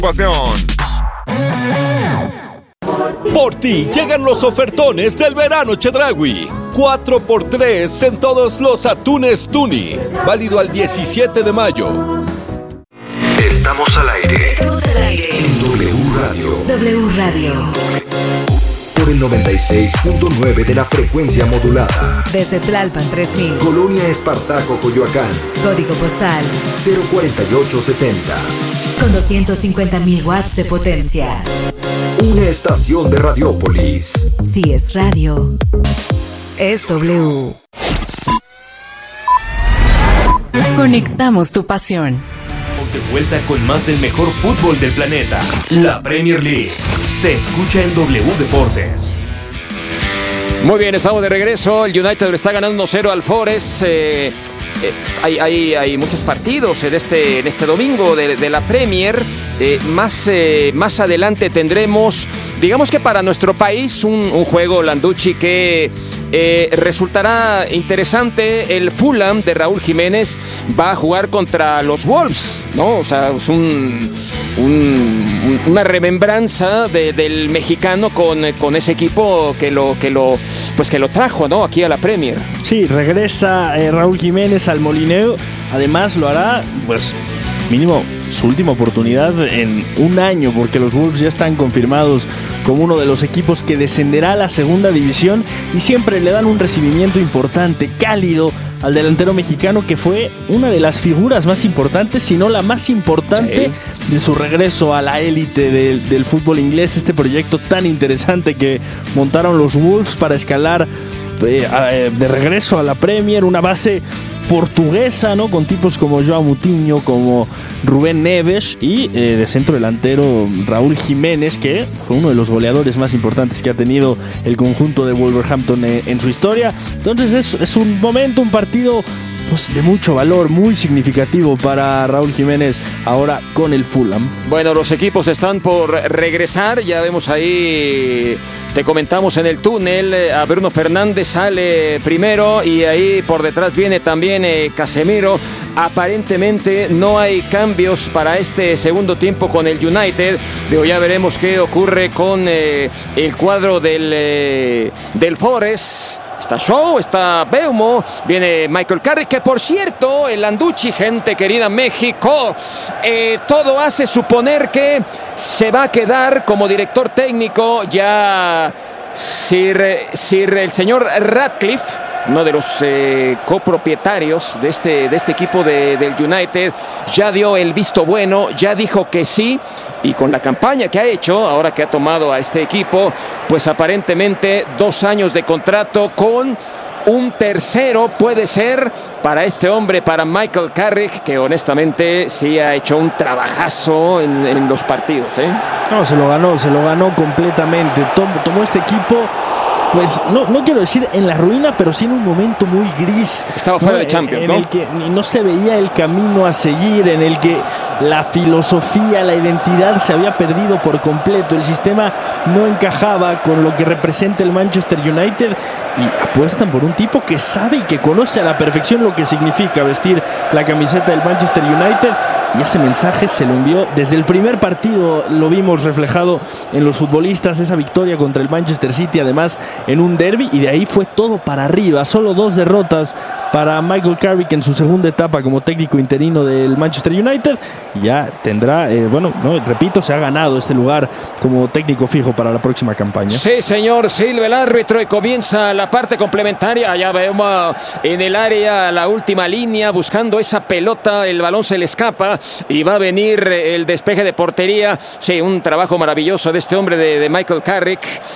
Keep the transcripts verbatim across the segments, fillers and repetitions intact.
Por ti llegan los ofertones del verano Chedraui. cuatro por tres en todos los atunes Tuni. Válido al diecisiete de mayo. Estamos al aire. Estamos al aire. En W Radio. W Radio. Por el noventa y seis punto nueve de la frecuencia modulada. Desde Tlalpan tres mil. Colonia Espartaco, Coyoacán. Código postal cero cuarenta y ocho setenta. Con doscientos cincuenta mil watts de potencia. Una estación de Radiópolis. Si es radio, es W. Conectamos tu pasión. De vuelta con más del mejor fútbol del planeta. La Premier League se escucha en W Deportes. Muy bien, estamos de regreso. El United le está ganando uno cero al Forest. Eh, eh, hay, hay, hay muchos partidos en este, en este domingo de, de la Premier. Eh, más, eh, más adelante tendremos, digamos que para nuestro país, un, un juego, Landucci, que eh, resultará interesante. El Fulham de Raúl Jiménez va a jugar contra los Wolves, ¿no? O sea, es un, un, una remembranza de, del mexicano con, con ese equipo que lo, que lo, pues que lo trajo, ¿no? Aquí a la Premier. Sí, regresa eh, Raúl Jiménez al Molineux. Además lo hará, pues, mínimo su última oportunidad en un año, porque los Wolves ya están confirmados como uno de los equipos que descenderá a la segunda división y siempre le dan un recibimiento importante, cálido, al delantero mexicano, que fue una de las figuras más importantes, si no la más importante, sí, de su regreso a la élite del, del fútbol inglés. Este proyecto tan interesante que montaron los Wolves para escalar eh, de regreso a la Premier, una base portuguesa, ¿no? Con tipos como Joao Moutinho, como Rubén Neves y eh, de centro delantero Raúl Jiménez, que fue uno de los goleadores más importantes que ha tenido el conjunto de Wolverhampton en, en su historia. Entonces es, es un momento, un partido, pues, de mucho valor, muy significativo para Raúl Jiménez ahora con el Fulham. Bueno, los equipos están por regresar, ya vemos ahí, te comentamos en el túnel, a Bruno Fernández sale primero y ahí por detrás viene también eh, Casemiro. Aparentemente no hay cambios para este segundo tiempo con el United, pero ya veremos qué ocurre con eh, el cuadro del, eh, del Forest. Está Shaw, está Beumo, viene Michael Carrick, que por cierto, el Landucci, gente querida México, eh, todo hace suponer que se va a quedar como director técnico ya Sir, Sir el señor Ratcliffe, uno de los eh, copropietarios de este, de este equipo de, del United. Ya dio el visto bueno, ya dijo que sí, y con la campaña que ha hecho, ahora que ha tomado a este equipo, pues aparentemente dos años de contrato con un tercero puede ser para este hombre, para Michael Carrick, que honestamente sí ha hecho un trabajazo en, en los partidos, ¿eh? No, se lo ganó, se lo ganó completamente. Tom, tomó este equipo, pues no, no quiero decir en la ruina, pero sí en un momento muy gris. Estaba fuera, ¿no?, de Champions, en, en ¿no? el que no se veía el camino a seguir, en el que la filosofía, la identidad se había perdido por completo. El sistema no encajaba con lo que representa el Manchester United y apuestan por un tipo que sabe y que conoce a la perfección lo que significa vestir la camiseta del Manchester United. Y ese mensaje se lo envió desde el primer partido, lo vimos reflejado en los futbolistas, esa victoria contra el Manchester City, además en un derbi, y de ahí fue todo para arriba. Solo dos derrotas para Michael Carrick en su segunda etapa como técnico interino del Manchester United. Ya tendrá, eh, bueno, no, repito, se ha ganado este lugar como técnico fijo para la próxima campaña. Sí, señor, silba el árbitro y comienza la parte complementaria. Allá vemos en el área la última línea buscando esa pelota, el balón se le escapa y va a venir el despeje de portería. Sí, un trabajo maravilloso de este hombre, de, de Michael Carrick.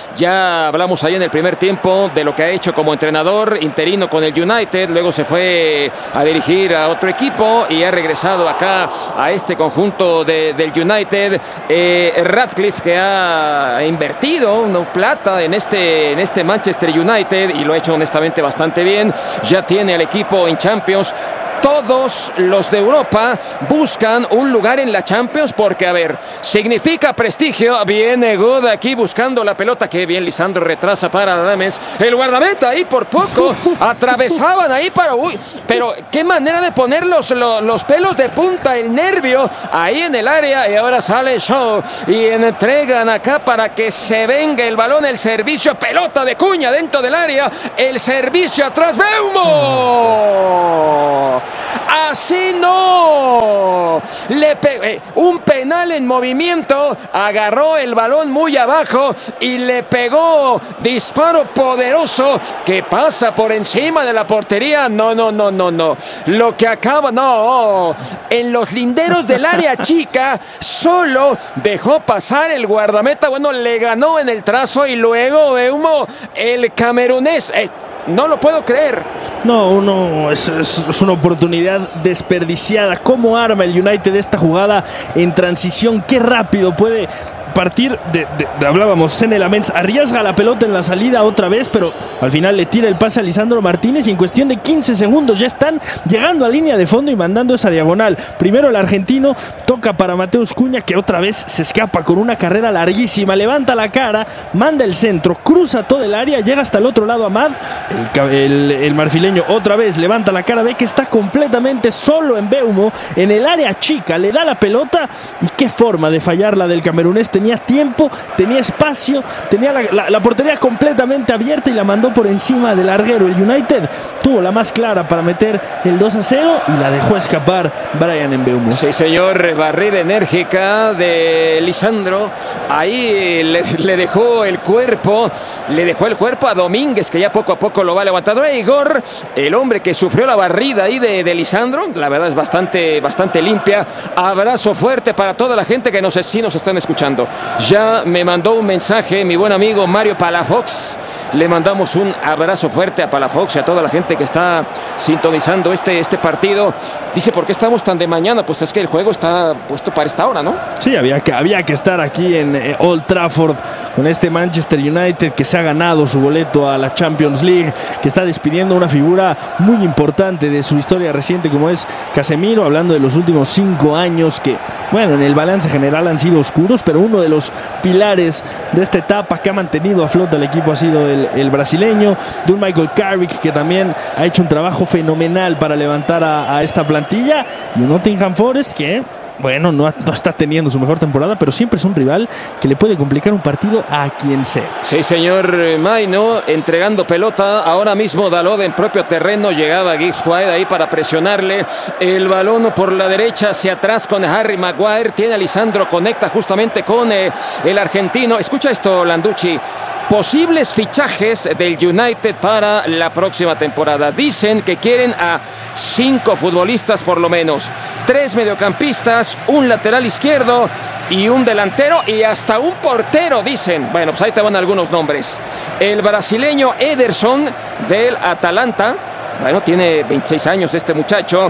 Ya hablamos ahí en el primer tiempo de lo que ha hecho como entrenador interino con el United, luego se fue a dirigir a otro equipo y ha regresado acá a este conjunto de, del United. eh, Ratcliffe, que ha invertido una plata en este, en este Manchester United y lo ha hecho honestamente bastante bien. Ya tiene al equipo en Champions. todos los de Europa buscan un lugar en la Champions porque, a ver, significa prestigio. Viene God aquí buscando la pelota. Qué bien, Lisandro retrasa para Adames. El guardameta ahí por poco. Atravesaban ahí para... Uy, pero qué manera de poner los, los, los pelos de punta, el nervio ahí en el área. Y ahora sale Shaw y entregan acá para que se venga el balón, el servicio, pelota de Cuña dentro del área. El servicio atrás. ¡Beumo! Así no. Le pe- un penal en movimiento. Agarró el balón muy abajo y le pegó. Disparo poderoso que pasa por encima de la portería. No, no, no, no, no. Lo que acaba, no. En los linderos del área chica solo dejó pasar el guardameta. Bueno, le ganó en el trazo y luego Beumo, el camerunés. Eh, No lo puedo creer. No, uno es, es, es una oportunidad desperdiciada. ¿Cómo arma el United esta jugada en transición? Qué rápido puede partir de, de, de hablábamos, Senne Lammens arriesga la pelota en la salida otra vez, pero al final le tira el pase a Lisandro Martínez y en cuestión de quince segundos ya están llegando a línea de fondo y mandando esa diagonal. Primero el argentino toca para Mateus Cunha, que otra vez se escapa con una carrera larguísima, levanta la cara, manda el centro, cruza todo el área, llega hasta el otro lado Amad, el, el, el marfileño otra vez levanta la cara, ve que está completamente solo en Beumo, en el área chica, le da la pelota y qué forma de fallarla del camerunés. Tenía tiempo, tenía espacio, tenía la, la, la portería completamente abierta y la mandó por encima del larguero. El United tuvo la más clara para meter el dos a cero y la dejó escapar Bryan Mbeumo. Sí, señor, barrida enérgica de Lisandro. Ahí le, le dejó el cuerpo, le dejó el cuerpo a Domínguez, que ya poco a poco lo va levantando. E Igor, el hombre que sufrió la barrida ahí de, de Lisandro, la verdad es bastante, bastante limpia. Abrazo fuerte para toda la gente que nos, sí nos están escuchando. Ya me mandó un mensaje mi buen amigo Mario Palafox. Le mandamos un abrazo fuerte a Palafox y a toda la gente que está sintonizando este, este partido. Dice, ¿por qué estamos tan de mañana? Pues es que el juego está puesto para esta hora, ¿no? Sí, había que, había que estar aquí en eh, Old Trafford con este Manchester United que se ha ganado su boleto a la Champions League, que está despidiendo una figura muy importante de su historia reciente como es Casemiro, hablando de los últimos cinco años que, bueno, en el balance general han sido oscuros, pero uno de los pilares de esta etapa que ha mantenido a flote al equipo ha sido el, el brasileño, de un Michael Carrick que también ha hecho un trabajo fenomenal para levantar a, a esta plantilla, y un Nottingham Forest que, bueno, no, no está teniendo su mejor temporada, pero siempre es un rival que le puede complicar un partido a quien sea. Sí, señor Maino, entregando pelota. Ahora mismo Dalot en propio terreno. Llegaba Gibbs White ahí para presionarle. El balón por la derecha hacia atrás con Harry Maguire. Tiene a Lisandro, conecta justamente con eh, el argentino. Escucha esto, Landucci. Posibles fichajes del United para la próxima temporada. Dicen que quieren a cinco futbolistas por lo menos. Tres mediocampistas, un lateral izquierdo y un delantero y hasta un portero, dicen. Bueno, pues ahí te van algunos nombres. El brasileño Ederson del Atalanta. Bueno, tiene veintiséis años este muchacho.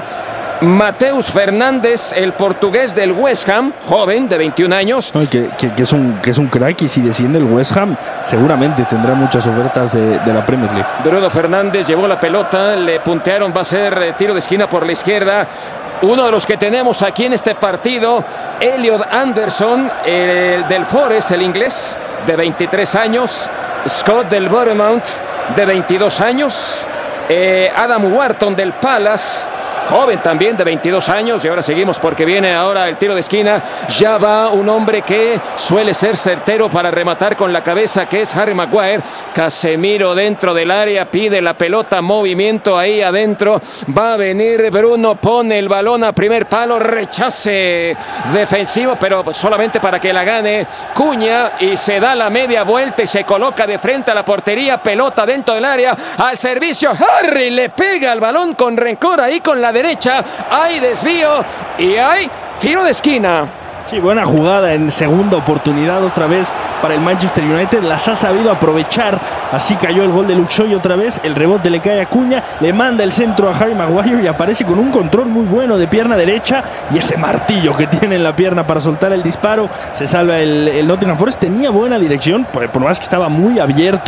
Mateus Fernández, el portugués del West Ham, joven de veintiún años. No, que, que, que, es un, que es un crack, y si desciende el West Ham seguramente tendrá muchas ofertas de, de la Premier League. Bruno Fernández llevó la pelota, le puntearon, va a ser eh, tiro de esquina por la izquierda. Uno de los que tenemos aquí en este partido, Elliot Anderson, el del Forest, el inglés, de veintitrés años. Scott del Bournemouth, de veintidós años. Eh, Adam Wharton del Palace, joven también de veintidós años. Y ahora seguimos porque viene ahora el tiro de esquina. Ya va un hombre que suele ser certero para rematar con la cabeza, que es Harry Maguire. Casemiro dentro del área, pide la pelota, movimiento ahí adentro. Va a venir Bruno, pone el balón a primer palo, rechace defensivo, pero solamente para que la gane Cunha, y se da la media vuelta y se coloca de frente a la portería. Pelota dentro del área, al servicio. Harry le pega al balón con rencor ahí con la derecha, hay desvío y hay tiro de esquina. Sí, buena jugada en segunda oportunidad otra vez para el Manchester United, las ha sabido aprovechar, así cayó el gol de Luke Shaw y otra vez el rebote le cae a Cunha, le manda el centro a Harry Maguire y aparece con un control muy bueno de pierna derecha y ese martillo que tiene en la pierna para soltar el disparo. Se salva el, el Nottingham Forest, tenía buena dirección, por, por más que estaba muy abierto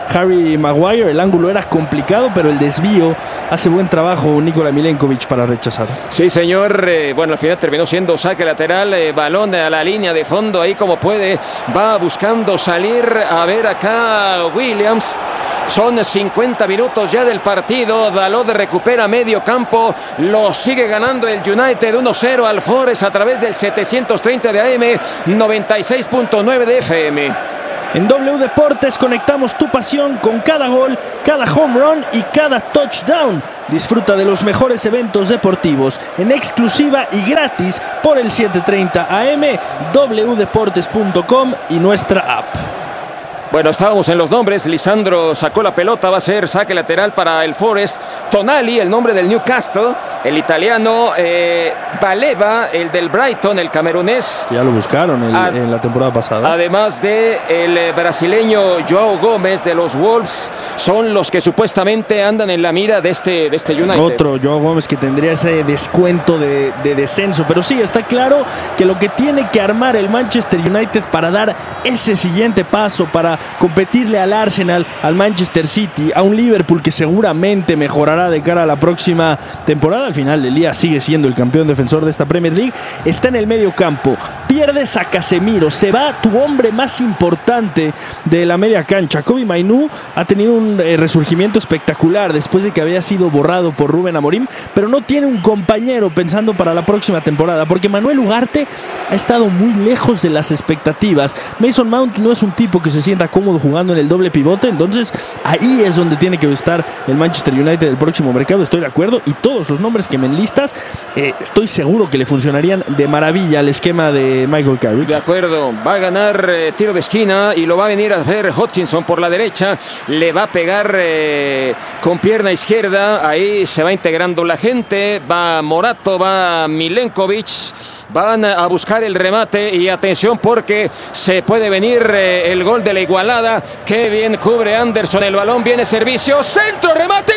Harry Maguire. El ángulo era complicado, pero el desvío hace buen trabajo Nikola Milenkovic para rechazar. Sí, señor. Eh, bueno, al final terminó siendo saque lateral. Eh, balón a la línea de fondo. Ahí como puede. Va buscando salir. A ver acá Williams. Son cincuenta minutos ya del partido. Dalot recupera medio campo. Lo sigue ganando el United uno cero al Forest a través del setecientos treinta de A M, noventa y seis punto nueve de F M. En W Deportes conectamos tu pasión con cada gol, cada home run y cada touchdown. Disfruta de los mejores eventos deportivos en exclusiva y gratis por el setecientos treinta A M, w deportes punto com y nuestra app. Bueno, estábamos en los nombres. Lisandro sacó la pelota, va a ser saque lateral para el Forest. Tonali, el nombre del Newcastle. El italiano eh, Baleba, el del Brighton, el camerunés. Ya lo buscaron el, Ad, en la temporada pasada. Además de el brasileño Joao Gómez de los Wolves, son los que supuestamente andan en la mira de este, de este United. Otro Joao Gómez que tendría ese descuento de, de descenso. Pero sí, está claro que lo que tiene que armar el Manchester United para dar ese siguiente paso, para competirle al Arsenal, al Manchester City, a un Liverpool que seguramente mejorará de cara a la próxima temporada. Al final del día sigue siendo el campeón defensor de esta Premier League. Está en el medio campo. Pierdes a Casemiro. Se va tu hombre más importante de la media cancha. Kobbie Mainoo ha tenido un eh, resurgimiento espectacular después de que había sido borrado por Rubén Amorim, pero no tiene un compañero pensando para la próxima temporada, porque Manuel Ugarte ha estado muy lejos de las expectativas. Mason Mount no es un tipo que se sienta cómodo jugando en el doble pivote, entonces ahí es donde tiene que estar el Manchester United del próximo mercado. Estoy de acuerdo, y todos sus nombres que me enlistas, eh, estoy seguro que le funcionarían de maravilla al esquema de Michael Carrick. De acuerdo, va a ganar eh, tiro de esquina y lo va a venir a hacer Hutchinson por la derecha. Le va a pegar eh, con pierna izquierda. Ahí se va integrando la gente. Va Morato, va Milenkovic. Van a buscar el remate y atención porque se puede venir eh, el gol de la igualada. Qué bien cubre Anderson el balón. Viene servicio, centro, remate,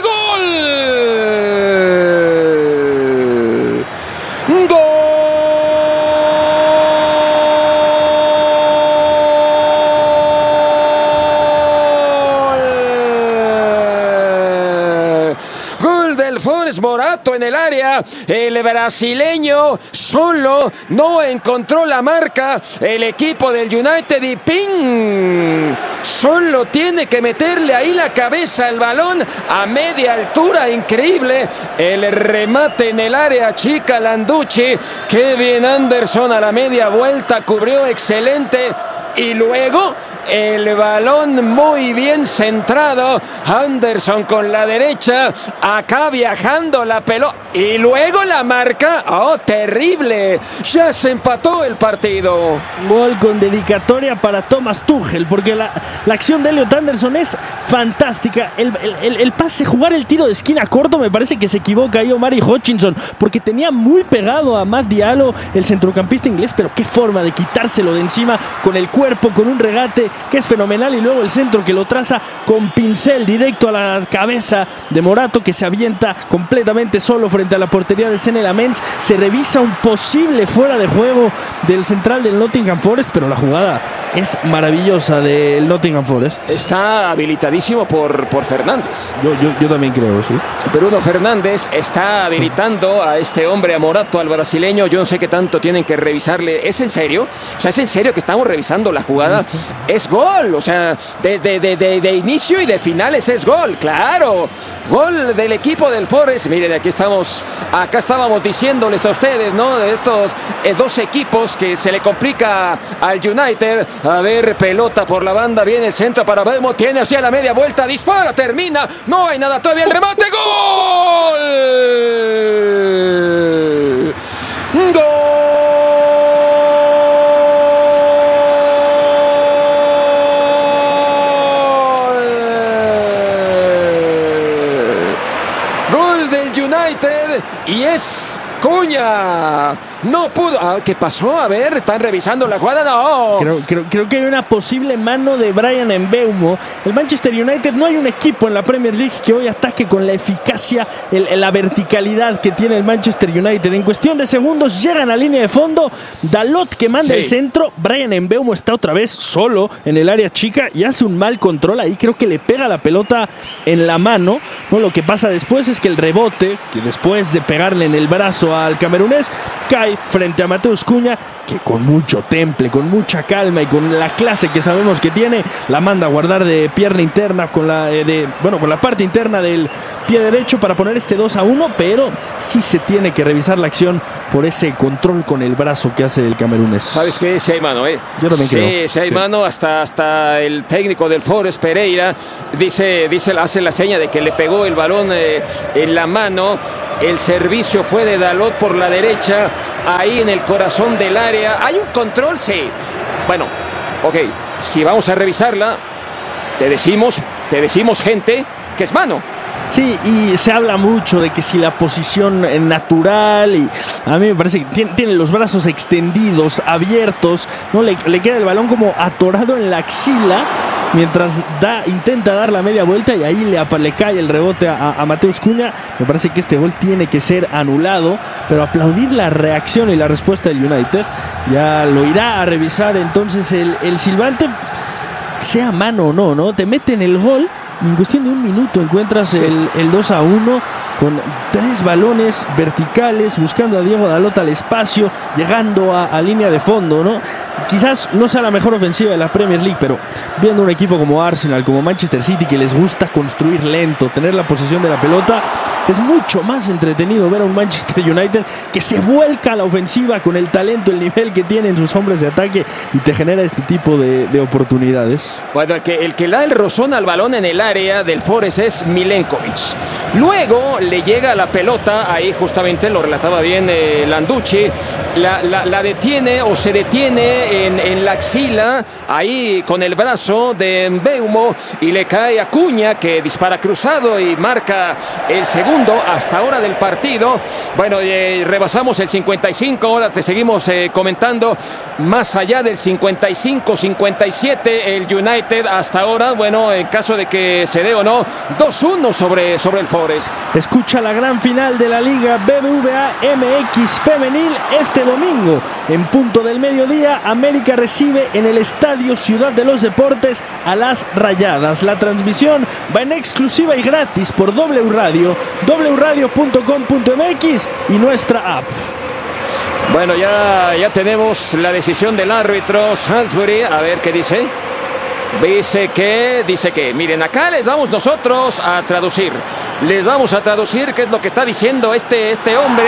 gol. ¡Gol! Gol del Forest, Morato en el área. El brasileño solo no encontró la marca. El equipo del United y ¡ping! Solo tiene que meterle ahí la cabeza al balón a media altura. Increíble el remate en el área chica. Landucci, Kevin Anderson a la media vuelta cubrió excelente. Y luego el balón muy bien centrado. Anderson con la derecha. Acá viajando la pelota. Y luego la marca. ¡Oh, terrible! Ya se empató el partido. Gol con dedicatoria para Thomas Tuchel. Porque la, la acción de Elliot Anderson es fantástica. El, el, el pase, jugar el tiro de esquina corto, me parece que se equivoca ahí Omari Hutchinson. Porque tenía muy pegado a Matt Diallo, el centrocampista inglés. Pero qué forma de quitárselo de encima con el cuerpo. Con un regate que es fenomenal, y luego el centro que lo traza con pincel directo a la cabeza de Morato, que se avienta completamente solo frente a la portería de Senne Lammens. Se revisa un posible fuera de juego del central del Nottingham Forest, pero la jugada es maravillosa del Nottingham Forest. Está habilitadísimo por, por Fernández. Yo, yo, yo también creo, sí. Bruno Fernández está habilitando a este hombre, a Morato, al brasileño. Yo no sé qué tanto tienen que revisarle. ¿Es en serio? O sea, ¿es en serio que estamos revisando la jugada? Es gol, o sea, de, de, de, de, de inicio y de finales es gol, claro. Gol del equipo del Forest. Miren, aquí estamos, acá estábamos diciéndoles a ustedes, ¿no? De estos eh, dos equipos que se le complica al United. A ver, pelota por la banda, viene el centro para Bemo, tiene hacia la media vuelta, dispara, termina, no hay nada todavía, el remate, ¡gol! ¡Gol! Y es Cuña. no pudo. Ah, ¿qué pasó? A ver, ¿están revisando la jugada? No. Creo, creo, creo que hay una posible mano de Bryan Mbeumo. El Manchester United, no hay un equipo en la Premier League que hoy ataque con la eficacia, el, la verticalidad que tiene el Manchester United. En cuestión de segundos llegan a línea de fondo. Dalot que manda sí. el centro. Bryan Mbeumo está otra vez solo en el área chica y hace un mal control ahí. Creo que le pega la pelota en la mano, ¿no? Lo que pasa después es que el rebote, que después de pegarle en el brazo al camerunés, cae frente a Mateus Cunha, que con mucho temple, con mucha calma y con la clase que sabemos que tiene, la manda a guardar de pierna interna con la, eh, de, bueno, con la parte interna del pie derecho para poner este dos a uno, pero sí se tiene que revisar la acción por ese control con el brazo que hace el camerunés. ¿Sabes qué? Sí hay mano, ¿eh? Yo también sí, creo. Sí hay sí. mano, hasta, hasta el técnico del Forest, Pereira, dice, dice, hace la seña de que le pegó el balón eh, en la mano. El servicio fue de Dalot por la derecha, ahí en el corazón del área. ¿Hay un control? Sí. Bueno, ok, si vamos a revisarla, te decimos, te decimos, gente, que es mano. Sí, y se habla mucho de que si la posición natural, y a mí me parece que tiene, tiene los brazos extendidos, abiertos, no le, le queda el balón como atorado en la axila, mientras da, intenta dar la media vuelta y ahí le, le cae el rebote a, a Mateus Cunha. Me parece que este gol tiene que ser anulado, pero aplaudir la reacción y la respuesta del United. Ya lo irá a revisar entonces el, el silbante, sea mano o no, ¿no? Te meten el gol y en cuestión de un minuto encuentras sí. el, el dos a uno con tres balones verticales, buscando a Diego Dalot al espacio, llegando a, a línea de fondo, ¿no? Quizás no sea la mejor ofensiva de la Premier League, pero viendo un equipo como Arsenal, como Manchester City, que les gusta construir lento, tener la posesión de la pelota, es mucho más entretenido ver a un Manchester United que se vuelca a la ofensiva con el talento, el nivel que tienen sus hombres de ataque y te genera este tipo de, de oportunidades. Bueno, el que, el que le da el rozón al balón en el área del Forest es Milenkovic. Luego le llega la pelota, ahí justamente lo relataba bien eh, Landucci, la, la, la detiene o se detiene en, en la axila, ahí con el brazo de Mbeumo, y le cae a Cunha, que dispara cruzado y marca el segundo hasta ahora del partido. Bueno, eh, rebasamos el cincuenta y cinco, ahora te seguimos eh, comentando, más allá del cincuenta y cinco cincuenta y siete, el United hasta ahora, bueno, en caso de que se dé o no, dos uno sobre, sobre el Forest. Escucha la gran final de la Liga B B V A M X Femenil este domingo. En punto del mediodía, América recibe en el Estadio Ciudad de los Deportes a las Rayadas. La transmisión va en exclusiva y gratis por W Radio, w radio punto com punto m x y nuestra app. Bueno, ya, ya tenemos la decisión del árbitro Salisbury. A ver qué dice. Dice que, dice que, miren, acá les vamos nosotros a traducir. Les vamos a traducir qué es lo que está diciendo este, este hombre.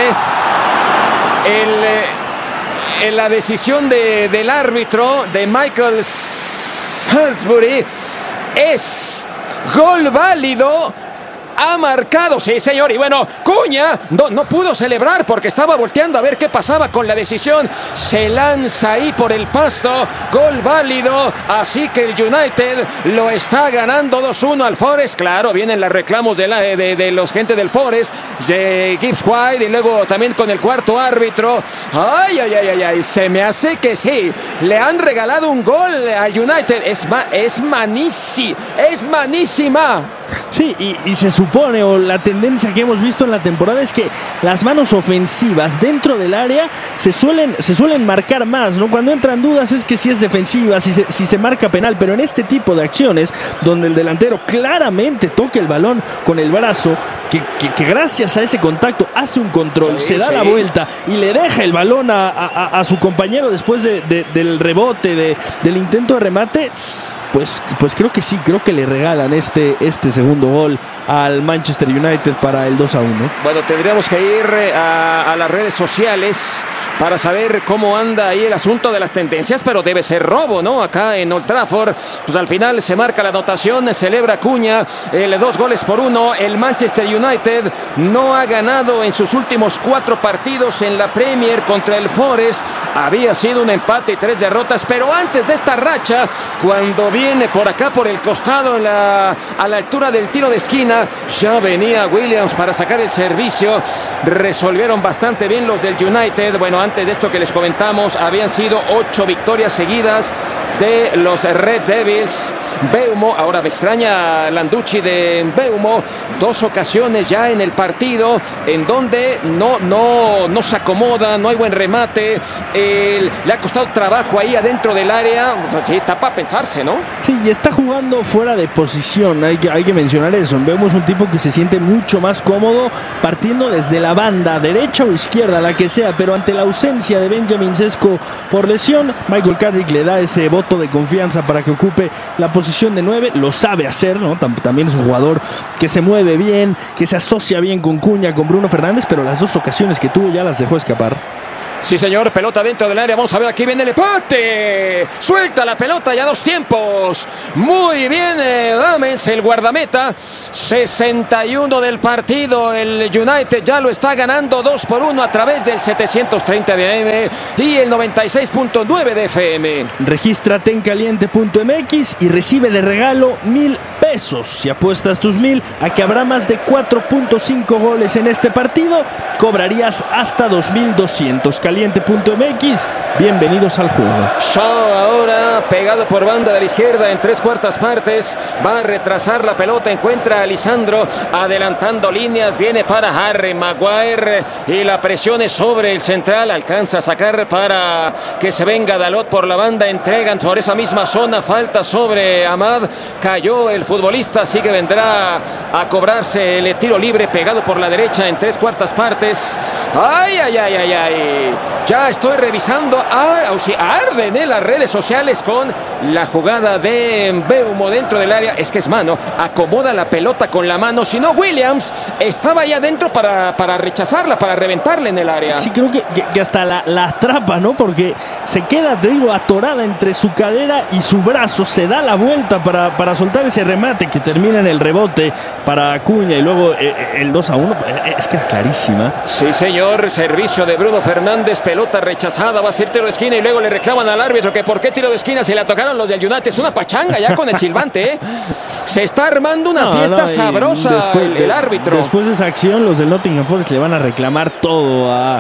El, en la decisión de, del árbitro, de Michael Salisbury, es gol válido. Ha marcado, sí señor, y bueno, Cunha no, no pudo celebrar porque estaba volteando a ver qué pasaba con la decisión. Se lanza ahí por el pasto, gol válido, así que el United lo está ganando dos uno al Forest. Claro, vienen los reclamos de, la, de, de los gente del Forest, de Gibbs White, y luego también con el cuarto árbitro. Ay, ay, ay, ay, ay, se me hace que sí, le han regalado un gol al United. Es, ma, es manísima, es manísima. Sí, y, y se supone, o la tendencia que hemos visto en la temporada es que las manos ofensivas dentro del área se suelen, se suelen marcar más, ¿no? Cuando entran dudas es que si es defensiva, si se, si se marca penal, pero en este tipo de acciones donde el delantero claramente toca el balón con el brazo, que, que, que gracias a ese contacto hace un control, sí, se da sí. la vuelta y le deja el balón a, a, a su compañero después de, de, del rebote, de, del intento de remate. Pues, pues creo que sí, creo que le regalan este, este segundo gol al Manchester United para el dos a uno. Bueno, tendríamos que ir a, a las redes sociales para saber cómo anda ahí el asunto de las tendencias, pero debe ser robo, ¿no? Acá en Old Trafford, pues al final se marca la anotación, celebra Cunha, el dos goles por uno. El Manchester United no ha ganado en sus últimos cuatro partidos en la Premier contra el Forest. había sido un empate y tres derrotas, pero antes de esta racha, cuando viene por acá por el costado en la, a la altura del tiro de esquina, ya venía Williams para sacar el servicio. Resolvieron bastante bien los del United. Bueno, antes de esto que les comentamos, habían sido ocho victorias seguidas de los Red Devils. Mbeumo, ahora me extraña Landucci de Mbeumo, dos ocasiones ya en el partido en donde no, no, no se acomoda, no hay buen remate. El, le ha costado trabajo ahí adentro del área. Sí, está para pensarse, ¿no? Sí, y está jugando fuera de posición, hay que, hay que mencionar eso. Mbeumo es un tipo que se siente mucho más cómodo partiendo desde la banda, derecha o izquierda, la que sea, pero ante la ausencia de Benjamin Sesko por lesión, Michael Carrick le da ese voto de confianza para que ocupe la posición de nueve. Lo sabe hacer, ¿no? También es un jugador que se mueve bien, que se asocia bien con Cuña, con Bruno Fernández, pero las dos ocasiones que tuvo ya las dejó escapar. Sí, señor, pelota dentro del área. Vamos a ver, aquí viene el empate. Suelta la pelota ya dos tiempos. Muy bien, eh, Dames, el guardameta. sesenta y uno del partido. El United ya lo está ganando dos por uno a través del setecientos treinta de A M y el noventa y seis punto nueve de F M. Regístrate en caliente punto M X y recibe de regalo mil pesos. Si apuestas tus mil a que habrá más de cuatro punto cinco goles en este partido, cobrarías hasta dos mil doscientos. caliente punto M X, bienvenidos al juego. Shaw ahora pegado por banda de la izquierda en tres cuartas partes, va a retrasar la pelota, encuentra a Lisandro adelantando líneas, viene para Harry Maguire y la presión es sobre el central, alcanza a sacar para que se venga Dalot por la banda, entregan por esa misma zona, falta sobre Amad, cayó el futbolista, así que vendrá a cobrarse el tiro libre pegado por la derecha en tres cuartas partes. Ay, ay, ay, ay, ay. Ya estoy revisando, arden en las redes sociales con la jugada de Mbeumo dentro del área. Es que es mano, acomoda la pelota con la mano. Si no, Williams estaba ahí adentro para, para rechazarla, para reventarla en el área. Sí, creo que, que, que hasta la, la atrapa, ¿no? Porque se queda, te digo, atorada entre su cadera y su brazo. Se da la vuelta para, para soltar ese remate que termina en el rebote para Acuña y luego eh, el dos a uno. Es que era clarísima. Sí, señor, servicio de Bruno Fernández, pelota rechazada, va a ser tiro de esquina y luego le reclaman al árbitro que por qué tiro de esquina, se la tocaron los del United. Es una pachanga ya con el silbante, ¿eh? Se está armando una no, fiesta no, sabrosa después, el, el árbitro. Después de esa acción, los del Nottingham Forest le van a reclamar todo a,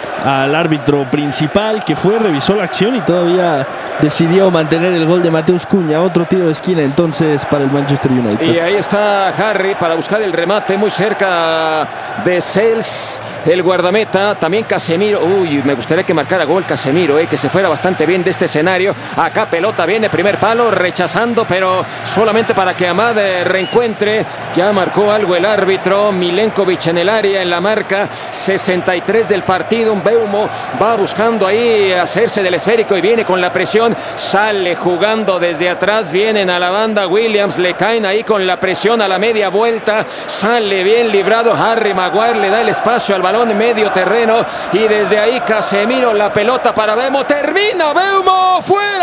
al árbitro principal, que fue, revisó la acción y todavía decidió mantener el gol de Mateus Cuña. Otro tiro de esquina entonces para el Manchester United. Y ahí está Harry para buscar el remate muy cerca de Sels, el guardameta, también Casemiro. Uy, me gustaría que marcara gol Casemiro, eh, que se fuera bastante bien de este escenario. Acá pelota viene, primer palo, rechazando, pero solamente para que Amad reencuentre. Ya marcó algo el árbitro. Milenkovic en el área, en la marca sesenta y tres del partido. Mbeumo va buscando ahí hacerse del esférico y viene con la presión. Sale jugando desde atrás, vienen a la banda. Williams le caen ahí con la presión a la media vuelta. Sale bien librado Harry Maguire, le da el espacio al balón en medio terreno y desde ahí Casemiro, la pelota para Mbeumo, termina Mbeumo,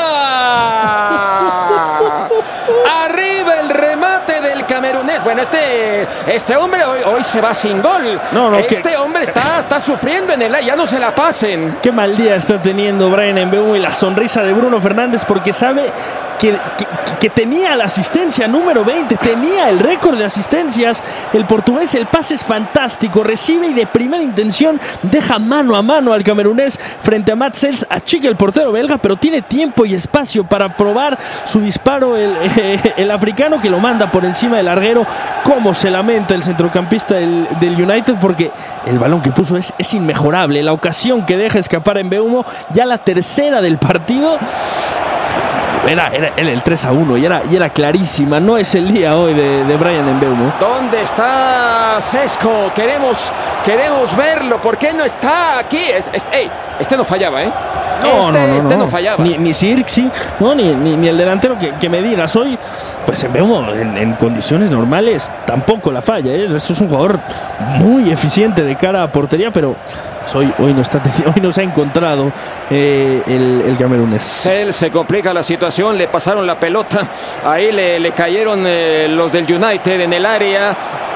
fuera. Arriba el remate del camerunés. Bueno, este, este hombre hoy, hoy se va sin gol. No, no, este que... hombre está, está sufriendo en el aire, ya no se la pasen. Qué mal día está teniendo Bryan Mbeumo y la sonrisa de Bruno Fernández porque sabe que, que, que tenía la asistencia número veinte, tenía el récord de asistencias. El portugués, el pase es fantástico, recibe y de primera intención deja mano a mano al camerunés frente a Matt Sels, achica el portero belga, pero tiene tiempo y espacio para probar su disparo el, eh, el africano, que lo manda por encima del larguero. Cómo se lamenta el centrocampista del, del United porque el balón que puso es, es inmejorable. La ocasión que deja escapar en Mbeumo, ya la tercera del partido. Era, era, era el tres a uno y era, y era clarísima. No es el día hoy de, de Bryan Mbeumo. ¿Dónde está Sesko? Queremos, queremos verlo. ¿Por qué no está aquí? Este, este, este no fallaba, ¿eh? No, este, no, no, este no. no fallaba. Ni, ni Sirksi, no, ni, ni, ni el delantero que, que me digas hoy. Pues Mbeumo en, en condiciones normales tampoco la falla, ¿eh? Eso es un jugador muy eficiente de cara a portería, pero Hoy, hoy, no está, hoy no se ha encontrado eh, el, el camerunés. Él se complica la situación, le pasaron la pelota, ahí le, le cayeron eh, los del United en el área.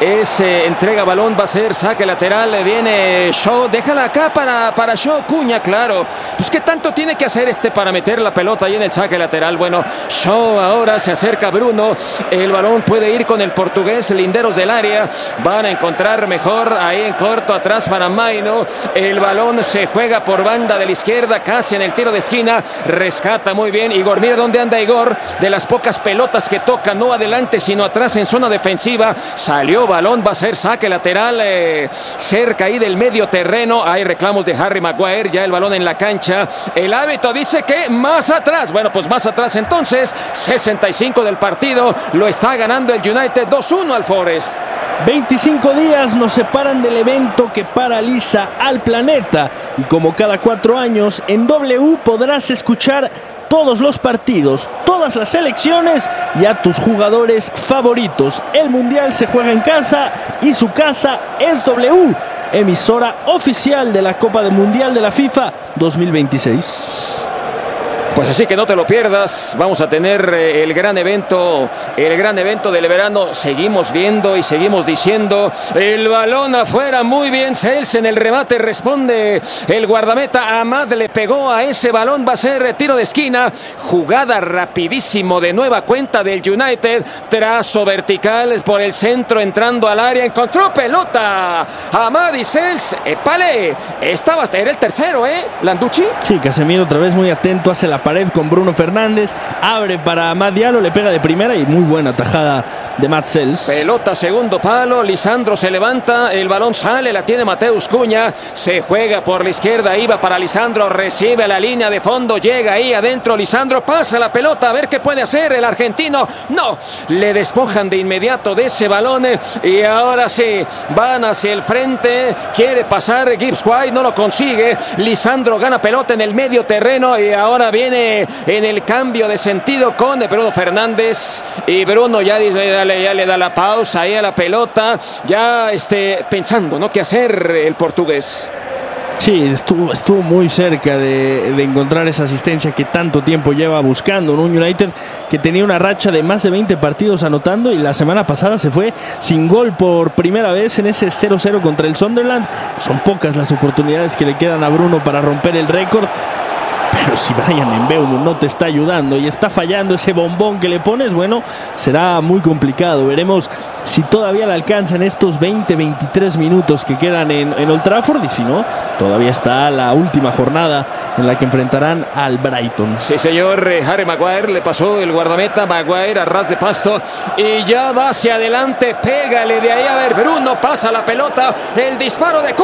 es eh, entrega balón, va a ser saque lateral, viene Shaw, déjala acá para, para Shaw, Cuña, claro. Pues qué tanto tiene que hacer este para meter la pelota ahí en el saque lateral. Bueno, Shaw ahora se acerca Bruno, el balón puede ir con el portugués, linderos del área, van a encontrar mejor ahí en corto atrás para Maino, el balón se juega por banda de la izquierda, casi en el tiro de esquina, rescata muy bien Igor, mira dónde anda Igor, de las pocas pelotas que toca, no adelante sino atrás en zona defensiva, salió balón, va a ser saque lateral, eh, cerca ahí del medio terreno, hay reclamos de Harry Maguire, ya el balón en la cancha, el árbitro dice que más atrás, bueno pues más atrás entonces, sesenta y cinco del partido, lo está ganando el United dos uno al Forest. veinticinco días nos separan del evento que paraliza al planeta y como cada cuatro años en W podrás escuchar todos los partidos, todas las selecciones y a tus jugadores favoritos. El Mundial se juega en casa y su casa es W, emisora oficial de la Copa del Mundial de la FIFA dos mil veintiséis. Pues así que no te lo pierdas, vamos a tener eh, el gran evento, el gran evento del verano, seguimos viendo y seguimos diciendo, el balón afuera, muy bien, Sels en el remate, responde el guardameta, Amad le pegó a ese balón, va a ser tiro de esquina, jugada rapidísimo de nueva cuenta del United, trazo vertical por el centro entrando al área, encontró pelota, Amad y Sels, epale, estaba, era el tercero, ¿eh? Landucci. Sí, Casemiro otra vez muy atento, hace la pared con Bruno Fernández, abre para Amad Diallo, le pega de primera y muy buena tajada de Mats Sels. Pelota segundo palo, Lisandro se levanta, el balón sale, la tiene Mateus Cuña, se juega por la izquierda, iba para Lisandro, recibe a la línea de fondo, llega ahí adentro Lisandro, pasa la pelota, a ver qué puede hacer el argentino, no, le despojan de inmediato de ese balón y ahora sí, van hacia el frente, quiere pasar Gibbs White, no lo consigue, Lisandro gana pelota en el medio terreno y ahora viene en el cambio de sentido con Bruno Fernández y Bruno ya, ya, le, ya le da la pausa ahí a la pelota, ya este, pensando, ¿no?, qué hacer el portugués. Sí, estuvo, estuvo muy cerca de, de encontrar esa asistencia que tanto tiempo lleva buscando, ¿no? Un United que tenía una racha de más de veinte partidos anotando y la semana pasada se fue sin gol por primera vez en ese cero cero contra el Sunderland. Son pocas las oportunidades que le quedan a Bruno para romper el récord. Pero si Bryan Mbeumo no te está ayudando y está fallando ese bombón que le pones, bueno, será muy complicado. Veremos si todavía le alcanzan estos veinte, veintitrés minutos que quedan en, en Old Trafford. Y si no, todavía está la última jornada en la que enfrentarán al Brighton. Sí, señor, Harry Maguire le pasó el guardameta, Maguire a ras de pasto y ya va hacia adelante, pégale de ahí, a ver, Bruno pasa la pelota, el disparo de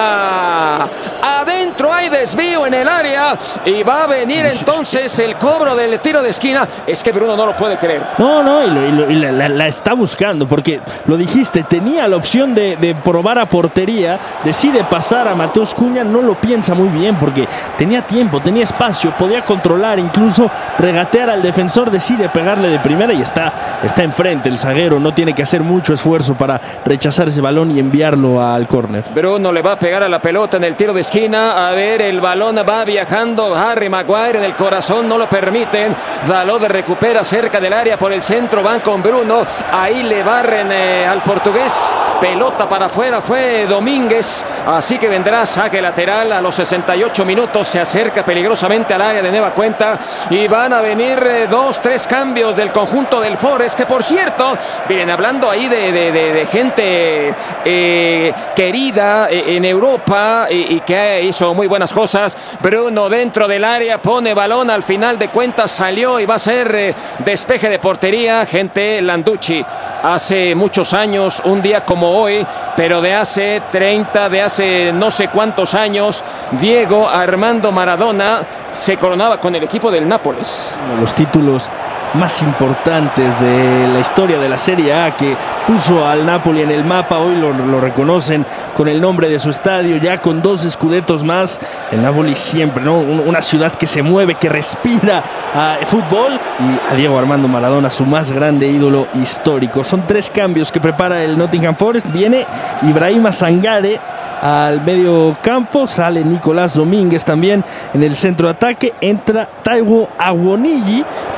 Cuña, adentro hay desvío en el área y va a venir entonces el cobro del tiro de esquina. Es que Bruno no lo puede creer. No, no, y, lo, y, lo, y la, la, la está buscando, porque lo dijiste, tenía la opción de, de probar a portería, decide pasar a Mateus Cuña, no lo piensa muy bien porque tenía tiempo, tenía espacio, podía controlar, incluso regatear al defensor, decide pegarle de primera y está, está enfrente el zaguero, no tiene que hacer mucho esfuerzo para rechazar ese balón y enviarlo al córner. Bruno le va a pegar a la pelota en el tiro de esquina, a ver, el balón va viajando, Harry Maguire en el corazón, no lo permiten, Dalot recupera cerca del área por el centro, van con Bruno, ahí le barren eh, al portugués, pelota para afuera, fue Domínguez, así que vendrá saque lateral a los sesenta y ocho minutos, se acerca peligrosamente al área de nueva cuenta y van a venir eh, dos, tres cambios del conjunto del Forest, que por cierto, miren, hablando ahí de, de, de, de gente eh, querida eh, en Europa y, y que hizo muy buenas cosas, Bruno dentro del área, pone balón, al final de cuentas salió y va a ser eh, despeje de portería, gente Landucci. Hace muchos años, un día como hoy, pero de hace treinta, de hace no sé cuántos años, Diego Armando Maradona se coronaba con el equipo del Nápoles. Los títulos más importantes de la historia de la Serie A, que puso al Napoli en el mapa, hoy lo, lo reconocen con el nombre de su estadio, ya con dos escudetos más. El Napoli siempre, ¿no? Una ciudad que se mueve, que respira uh, fútbol, y a Diego Armando Maradona, su más grande ídolo histórico. Son tres cambios que prepara el Nottingham Forest. Viene Ibrahima Sangare al medio campo, sale Nicolás Domínguez también en el centro de ataque, entra Taiwo Awoniyi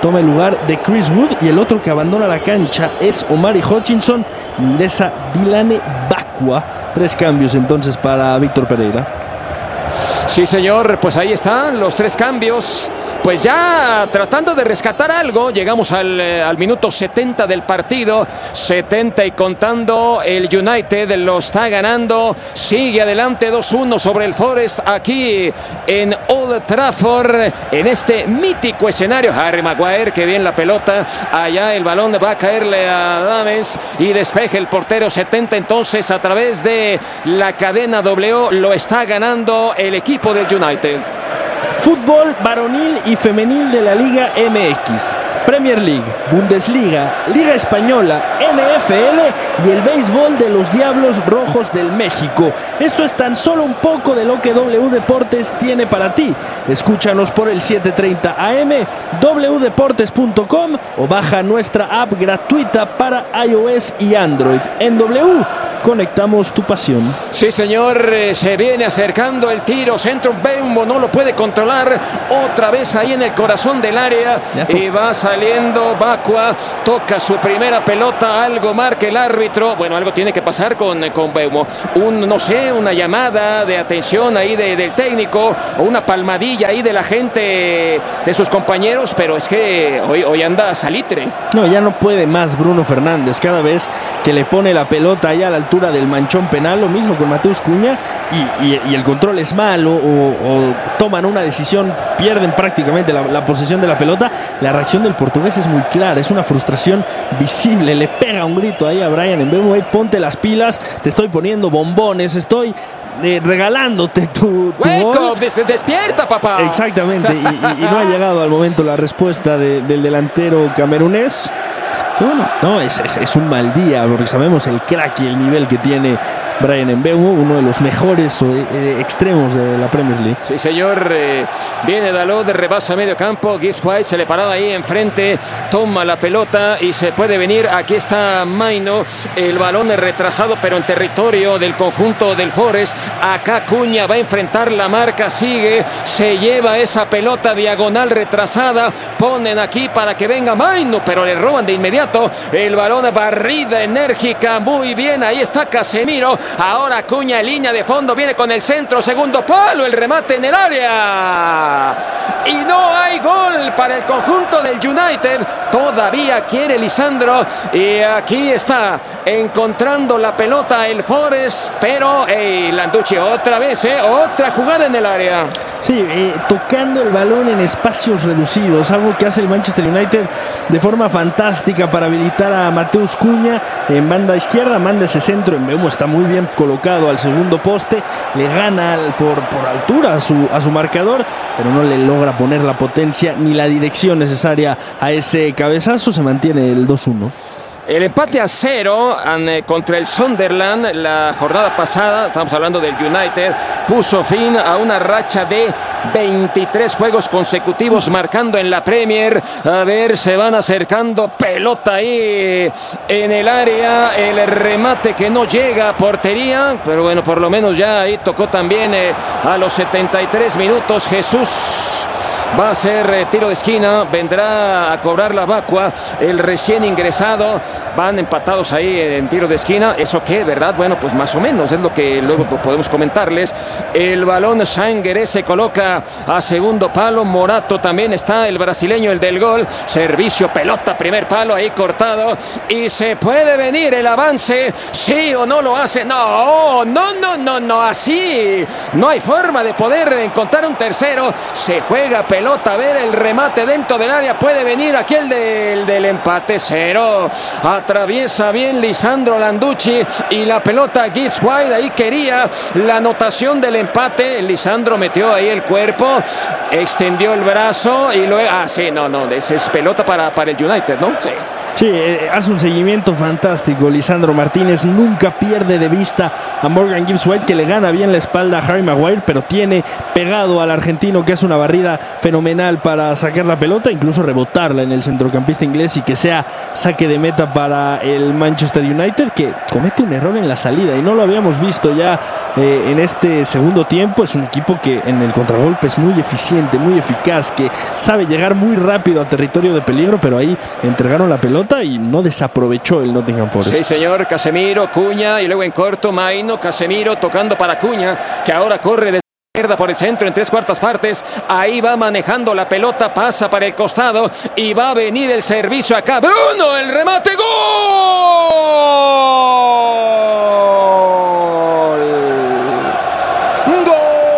toma el lugar de Chris Wood, y el otro que abandona la cancha es Omari Hutchinson. Ingresa Dilane Bakwa. Tres cambios entonces para Víctor Pereira. Sí, señor, pues ahí están los tres cambios. Pues ya tratando de rescatar algo, llegamos al, eh, al minuto setenta del partido, setenta y contando, el United lo está ganando, sigue adelante dos uno sobre el Forest aquí en Old Trafford, en este mítico escenario. Harry Maguire, que bien la pelota, allá el balón va a caerle a Dames y despeje el portero. Setenta entonces a través de la cadena W, lo está ganando el equipo del United. Fútbol varonil y femenil de la Liga M X, Premier League, Bundesliga, Liga Española, N F L y el béisbol de los Diablos Rojos del México. Esto es tan solo un poco de lo que W Deportes tiene para ti. Escúchanos por el setecientos treinta A M, w deportes punto com o baja nuestra app gratuita para iOS y Android. En W conectamos tu pasión. Sí, señor, eh, se viene acercando el tiro, centro, Bembo no lo puede controlar, otra vez ahí en el corazón del área, y va saliendo Bakwa, toca su primera pelota, algo marca el árbitro, bueno, algo tiene que pasar con, con Bembo, un, no sé, una llamada de atención ahí de, del técnico, o una palmadilla ahí de la gente, de sus compañeros, pero es que hoy, hoy anda salitre. No, ya no puede más Bruno Fernández, cada vez que le pone la pelota allá a la altura del manchón penal, lo mismo con Mateus Cunha, y, y, y el control es malo, o, o toman una decisión, pierden prácticamente la, la posesión de la pelota. La reacción del portugués es muy clara, es una frustración visible, le pega un grito ahí a Bryan Mbeumo: ponte las pilas, te estoy poniendo bombones, estoy eh, regalándote tu, tu gol. Des- despierta, papá. Exactamente, y, y, y no ha llegado al momento la respuesta de, del delantero camerunés. Bueno, no, es, es, es un mal día, porque sabemos el crack y el nivel que tiene Bryan Mbeumo, uno de los mejores eh, extremos de la Premier League. Sí, señor, eh, viene Dalot, rebasa medio campo, Gibbs White se le paraba ahí enfrente, toma la pelota y se puede venir. Aquí está Maino, el balón es retrasado, pero en territorio del conjunto del Forest. Acá Cunha va a enfrentar la marca, sigue, se lleva esa pelota diagonal retrasada, ponen aquí para que venga Maino, pero le roban de inmediato el balón, barrida enérgica, muy bien, ahí está Casemiro. Ahora Cunha en línea de fondo, viene con el centro, segundo palo, el remate en el área. Y no hay gol para el conjunto del United. Todavía quiere Lisandro. Y aquí está encontrando la pelota el Forest. Pero hey, Landucci otra vez, eh, otra jugada en el área. Sí, eh, tocando el balón en espacios reducidos, algo que hace el Manchester United de forma fantástica para habilitar a Mateus Cunha en banda izquierda, manda ese centro, Mbeumo está muy bien colocado al segundo poste, le gana por, por altura a su, a su marcador, pero no le logra poner la potencia ni la dirección necesaria a ese cabezazo. Se mantiene el dos uno. El empate a cero contra el Sunderland la jornada pasada, estamos hablando del United, puso fin a una racha de veintitrés juegos consecutivos marcando en la Premier. A ver, se van acercando, pelota ahí en el área, el remate que no llega a portería, pero bueno, por lo menos ya ahí tocó también eh, a los setenta y tres minutos Jesús. Va a ser eh, tiro de esquina, vendrá a cobrar la Bakwa, el recién ingresado. Van empatados ahí en tiro de esquina. ¿Eso qué, verdad? Bueno, pues más o menos es lo que luego podemos comentarles. El balón Sangeré se coloca a segundo palo. Morato también está, el brasileño, el del gol. Servicio, pelota, primer palo ahí cortado. Y se puede venir el avance. ¿Sí o no lo hace? No, no, no, no, no, así. No hay forma de poder encontrar un tercero. Se juega pelota, a ver el remate dentro del área. Puede venir aquí el del, del empate, cero. Atraviesa bien Lisandro Landucci y la pelota Gibbs White. Ahí quería la anotación del empate. Lisandro metió ahí el cuerpo, extendió el brazo y luego... Ah, sí, no, no, esa es pelota para, para el United, ¿no? Sí. Sí, eh, hace un seguimiento fantástico Lisandro Martínez, nunca pierde de vista a Morgan Gibbs White, que le gana bien la espalda a Harry Maguire, pero tiene pegado al argentino, que hace una barrida fenomenal para sacar la pelota, incluso rebotarla en el centrocampista inglés y que sea saque de meta para el Manchester United, que comete un error en la salida y no lo habíamos visto ya eh, en este segundo tiempo. Es un equipo que en el contragolpe es muy eficiente, muy eficaz, que sabe llegar muy rápido a territorio de peligro, pero ahí entregaron la pelota y no desaprovechó el Nottingham Forest. Sí, señor. Casemiro, Cuña y luego en corto Maino. Casemiro tocando para Cuña, que ahora corre de izquierda por el centro en tres cuartas partes. Ahí va manejando la pelota, pasa para el costado y va a venir el servicio acá. Bruno, el remate, ¡gol! ¡Gol!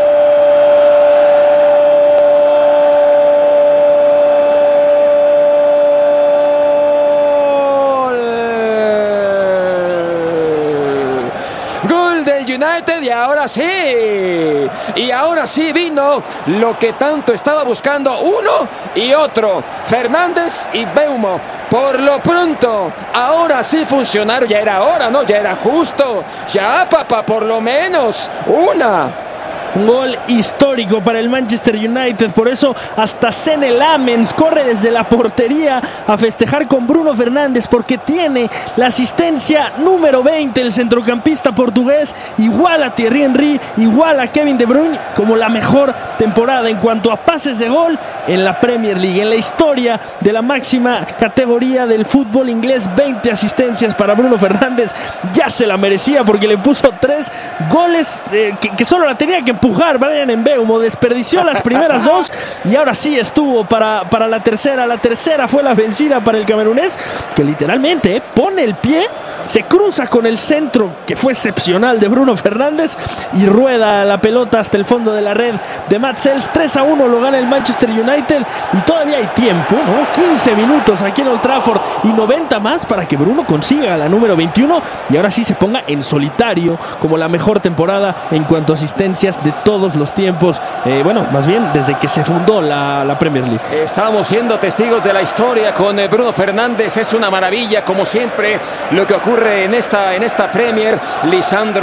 United y ahora sí, y ahora sí vino lo que tanto estaba buscando uno y otro, Fernández y Mbeumo. Por lo pronto, ahora sí funcionaron, ya era hora, ¿no? Ya era justo, ya papá, por lo menos una. Un gol histórico para el Manchester United, por eso hasta Senne Lammens corre desde la portería a festejar con Bruno Fernández, porque tiene la asistencia número veinte, el centrocampista portugués, igual a Thierry Henry, igual a Kevin De Bruyne, como la mejor temporada en cuanto a pases de gol en la Premier League, en la historia de la máxima categoría del fútbol inglés. Veinte asistencias para Bruno Fernández, ya se la merecía porque le puso tres goles eh, que, que solo la tenía que empujar Bryan Mbeumo, desperdició las primeras dos y ahora sí estuvo para, para la tercera. La tercera fue la vencida para el camerunés, que literalmente eh, pone el pie, se cruza con el centro que fue excepcional de Bruno Fernández y rueda la pelota hasta el fondo de la red de Matt Sells. Tres a uno lo gana el Manchester United y todavía hay tiempo, ¿no? quince minutos aquí en Old Trafford y noventa más para que Bruno consiga la número veintiuno y ahora sí se ponga en solitario como la mejor temporada en cuanto a asistencias de todos los tiempos, eh, bueno, más bien desde que se fundó la, la Premier League. Estamos siendo testigos de la historia con Bruno Fernández. Es una maravilla, como siempre, lo que ocurre en esta, en esta Premier. Lisandro